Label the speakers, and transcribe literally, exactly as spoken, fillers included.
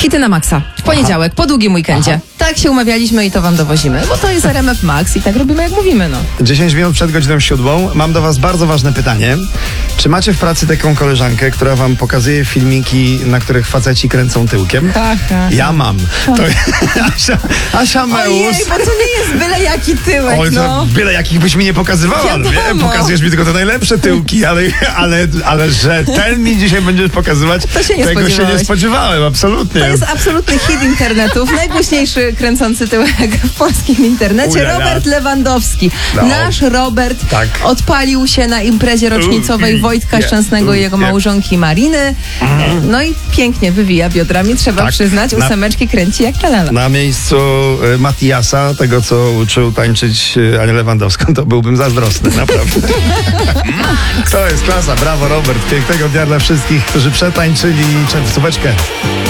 Speaker 1: Hity na maksa. W poniedziałek, po długim weekendzie.
Speaker 2: Aha.
Speaker 1: Tak się umawialiśmy i to wam dowozimy, bo to jest R M F Max i tak robimy jak mówimy, no.
Speaker 2: dziesięć minut przed godziną siódmą. Mam do was bardzo ważne pytanie. Czy macie w pracy taką koleżankę, która wam pokazuje filmiki, na których faceci kręcą tyłkiem?
Speaker 1: Ha, ha.
Speaker 2: Ja mam. To Asia, Asia Meus.
Speaker 1: Ojej, bo to nie jest byle jaki tyłek,
Speaker 2: Oj, to
Speaker 1: no.
Speaker 2: byle jakich byś mi nie pokazywała.
Speaker 1: Wiadomo.
Speaker 2: Wie? Pokazujesz mi tylko te najlepsze tyłki, ale, ale, ale że ten mi dzisiaj będziesz pokazywać,
Speaker 1: To się nie
Speaker 2: tego się nie
Speaker 1: spodziewałeś.
Speaker 2: spodziewałem, absolutnie.
Speaker 1: To jest absolutny hit internetów, najgłośniejszy kręcący tyłek w polskim internecie.
Speaker 2: Ulala.
Speaker 1: Robert Lewandowski.
Speaker 2: No.
Speaker 1: Nasz Robert
Speaker 2: Tak.
Speaker 1: odpalił się na imprezie rocznicowej
Speaker 2: Ui,
Speaker 1: Wojtka
Speaker 2: nie,
Speaker 1: Szczęsnego i
Speaker 2: ui,
Speaker 1: jego
Speaker 2: nie.
Speaker 1: małżonki Mariny. No i pięknie wywija biodrami, trzeba
Speaker 2: Tak.
Speaker 1: przyznać.
Speaker 2: Na-
Speaker 1: Ósemeczki kręci jak lalala.
Speaker 2: Na miejscu y, Matiasa, tego co uczył tańczyć y, Anię Lewandowską, to byłbym zazdrosny, naprawdę. To jest klasa, brawo Robert, pięknego dnia dla wszystkich, którzy przetańczyli czerwcóweczkę.